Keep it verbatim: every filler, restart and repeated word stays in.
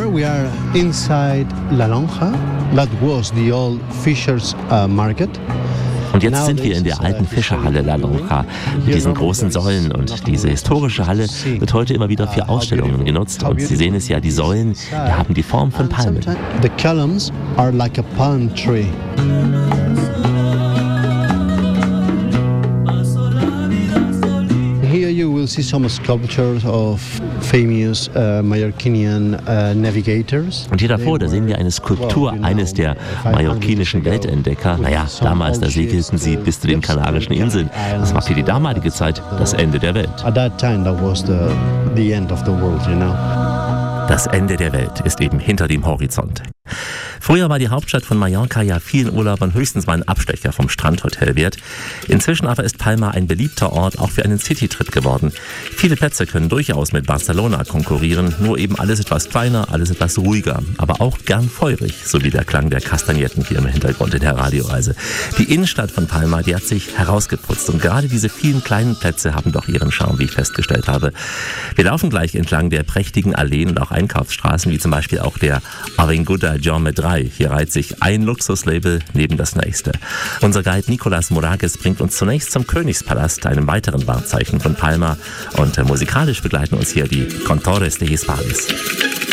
Here we are inside La Lonja. That was the old Fishers uh, Market. Und jetzt sind wir in der alten Fischerhalle La Lonja mit diesen großen Säulen. Und diese historische Halle wird heute immer wieder für Ausstellungen genutzt. Und Sie sehen es ja, die Säulen, die haben die Form von Palmen. The columns are like a palm tree. Here you will see some sculptures of famous uh, Mallorquinian uh, navigators. Und hier davor, da sehen wir eine Skulptur eines der mallorquinischen Weltentdecker. Naja, damals, da segelten sie bis zu den Kanarischen Inseln. Das war für die damalige Zeit das Ende der Welt. At that time, that was the, the end of the world, you know. Das Ende der Welt ist eben hinter dem Horizont. Früher war die Hauptstadt von Mallorca ja vielen Urlaubern höchstens mal ein Abstecher vom Strandhotel wert. Inzwischen aber ist Palma ein beliebter Ort auch für einen Citytrip geworden. Viele Plätze können durchaus mit Barcelona konkurrieren, nur eben alles etwas kleiner, alles etwas ruhiger, aber auch gern feurig, so wie der Klang der Kastagnetten hier im Hintergrund in der Radioreise. Die Innenstadt von Palma, die hat sich herausgeputzt und gerade diese vielen kleinen Plätze haben doch ihren Charme, wie ich festgestellt habe. Wir laufen gleich entlang der prächtigen Alleen und auch Einkaufsstraßen, wie zum Beispiel auch der Avinguda Jaume drei. Hier reiht sich ein Luxuslabel neben das nächste. Unser Guide Nicolas Moragues bringt uns zunächst zum Königspalast, einem weiteren Wahrzeichen von Palma. Und musikalisch begleiten uns hier die Cantores de Hispalis.